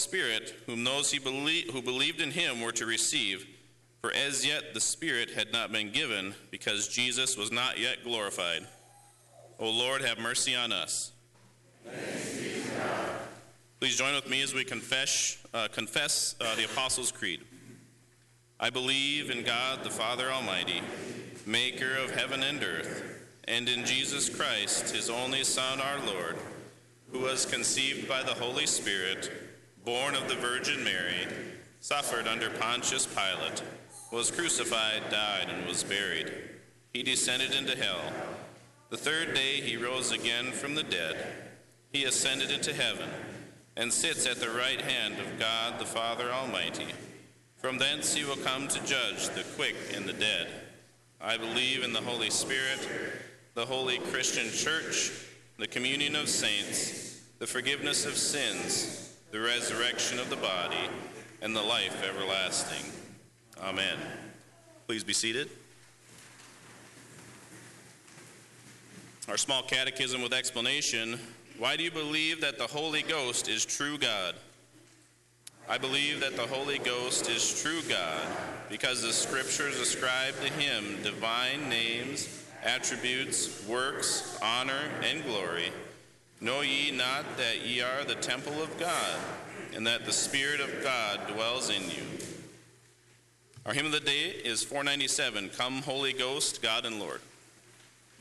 Spirit, whom those who believed in him were to receive, for as yet the Spirit had not been given, because Jesus was not yet glorified. O Lord, have mercy on us. Thanks be to God. Please join with me as we confess the Apostles' Creed. I believe in God the Father Almighty, maker of heaven and earth, and in Jesus Christ, his only Son, our Lord, who was conceived by the Holy Spirit, born of the Virgin Mary, suffered under Pontius Pilate, was crucified, died, and was buried. He descended into hell. The third day he rose again from the dead. He ascended into heaven, and sits at the right hand of God the Father Almighty. From thence he will come to judge the quick and the dead. I believe in the Holy Spirit, the holy Christian Church, the communion of saints, the forgiveness of sins, the resurrection of the body, and the life everlasting. Amen. Please be seated. Our small catechism with explanation. Why do you believe that the Holy Ghost is true God? I believe that the Holy Ghost is true God because the Scriptures ascribe to him divine names, attributes, works, honor, and glory. Know ye not that ye are the temple of God, and that the Spirit of God dwells in you? Our hymn of the day is 497, Come, Holy Ghost, God and Lord.